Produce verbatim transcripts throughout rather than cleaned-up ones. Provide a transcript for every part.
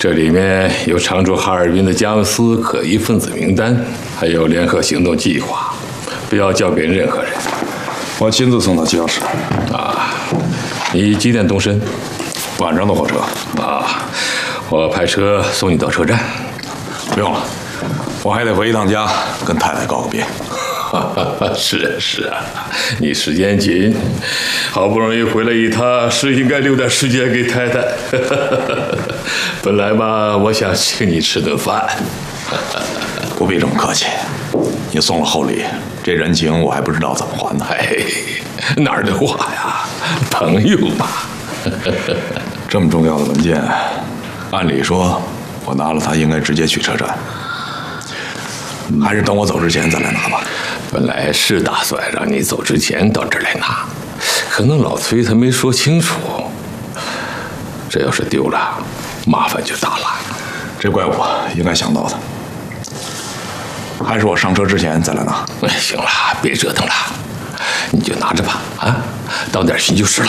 这里面有常驻哈尔滨的佳木斯可疑分子名单，还有联合行动计划，不要交给任何人。 我亲自送到机要室。 啊，你几点动身？ 晚上的火车。 啊，我派车送你到车站。 不用了，我还得回一趟家，跟太太告个别。 是啊是啊，你时间紧，好不容易回来一趟，是应该留点时间给太太。本来吧，我想请你吃顿饭。 不必这么客气，你送了厚礼，这人情我还不知道怎么还呢。 哎，哪儿的话呀，朋友嘛。 这么重要的文件，按理说我拿了它应该直接去车站，还是等我走之前再来拿吧。 本来是打算让你走之前到这儿来拿，可能老崔他没说清楚，这要是丢了，麻烦就大了。 这怪我应该想到的，还是我上车之前再来拿。 哎，行了，别折腾了，你就拿着吧，啊，当点心就是了。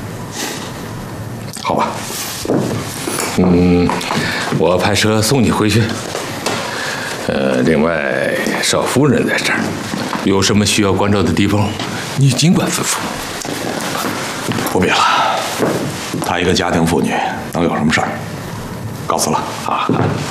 好吧。 嗯，我派车送你回去。呃，另外，少夫人在这儿，有什么需要关照的地方，你尽管吩咐。 不必了，她一个家庭妇女，能有什么事儿？告辞了啊。